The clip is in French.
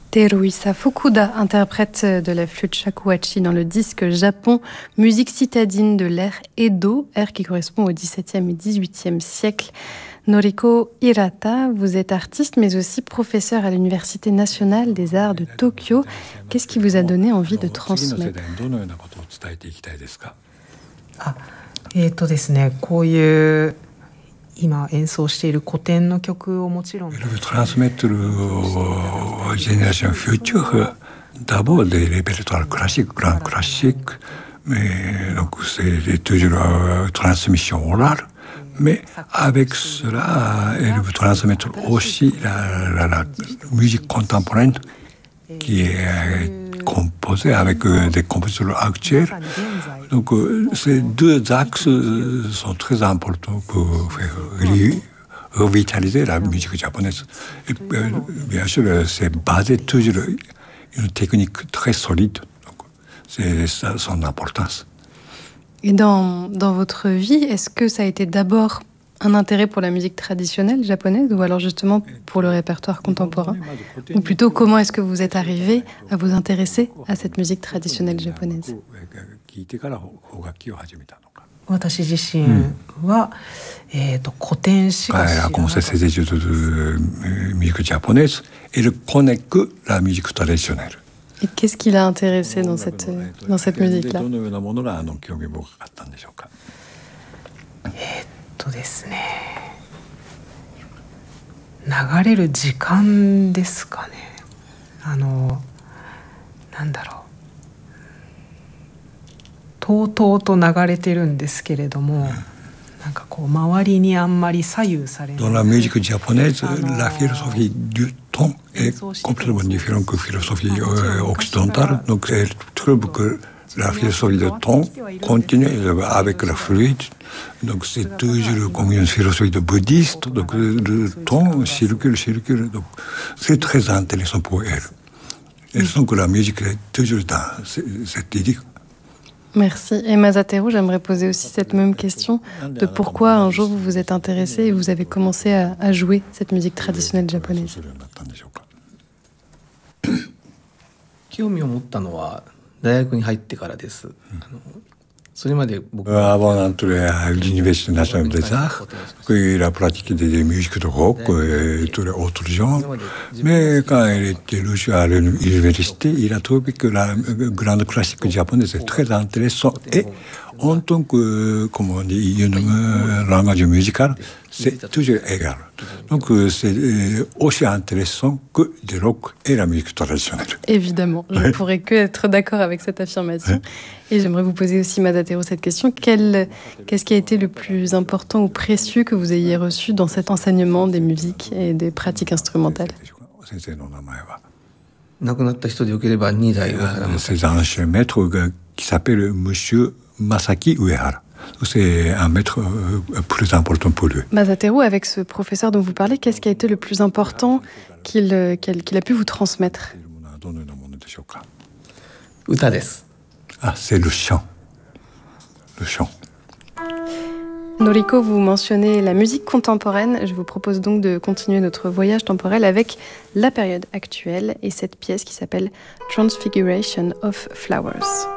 Teruisa Fukuda, interprète de la flûte shakuhachi dans le disque Japon, musique citadine de l'ère Edo, ère qui correspond au XVIIe et XVIIIe siècle. Noriko Hirata, vous êtes artiste mais aussi professeur à l'Université nationale des arts de Tokyo. Qu'est-ce qui vous a donné envie de transmettre? ですね、こういう今演奏している古典の曲をもちろん Je veux transmettre aux générations futures d'abord des répertoires classiques, grands classiques, mais donc c'est toujours transmission orale, mais avec cela, elle veut transmettre aussi la musique contemporaine qui est composée avec des compositeurs actuels. Donc ces deux axes sont très importants pour faire revitaliser la musique japonaise. Et bien sûr, c'est basé toujours une technique très solide. Donc, c'est ça son importance. Et dans votre vie, est-ce que ça a été d'abord un intérêt pour la musique traditionnelle japonaise ou alors justement pour le répertoire contemporain? Ou plutôt, comment est-ce que vous êtes arrivé à vous intéresser à cette musique traditionnelle japonaise? 私自身は、古典史が Elle a commencé ses études de musique japonaise et ne connaît que la musique traditionnelle. Et qu'est-ce qui l'a intéressé dans cette musique-là? ですね、流れる時間ですかね。なんだろう、とうとうと流れてるんですけれども、なんかこう周りにあんまり左右されない。 Dans la musique japonaise, la philosophie du temps est complètement différente que la philosophie occidentale. Donc elle trouve que la philosophie du temps continue avec la fluide. Donc c'est toujours comme une philosophie de bouddhiste. Donc le temps circule. Donc c'est très intéressant pour elle. Elles sent que la musique est toujours dans cette idée. Merci. Et Masateru, j'aimerais poser aussi cette même question de pourquoi un jour vous vous êtes intéressé et vous avez commencé à jouer cette musique traditionnelle japonaise. 興味を持ったのは大学に入ってからです。 Avant d'entrer à l'Université nationale des arts, il a pratiqué des musiques de rock et tous les autres genres. Mais quand il était reçu à l'université, il a trouvé que la grande classique japonaise est très intéressante. Et en tant que, comme on dit, un langage musical, c'est toujours égal. Donc c'est aussi intéressant que du rock et la musique traditionnelle. Évidemment, je ne pourrais que être d'accord avec cette affirmation. Et j'aimerais vous poser aussi, Masateru, cette question. Qu'est-ce qui a été le plus important ou précieux que vous ayez reçu dans cet enseignement des musiques et des pratiques instrumentales? C'est un ancien maître qui s'appelle Monsieur Masaki Uehara. C'est un maître plus important pour lui. Masateru, avec ce professeur dont vous parlez, qu'est-ce qui a été le plus important qu'il a pu vous transmettre? Ah, c'est le chant. Le chant. Noriko, vous mentionnez la musique contemporaine. Je vous propose donc de continuer notre voyage temporel avec la période actuelle et cette pièce qui s'appelle Transfiguration of Flowers.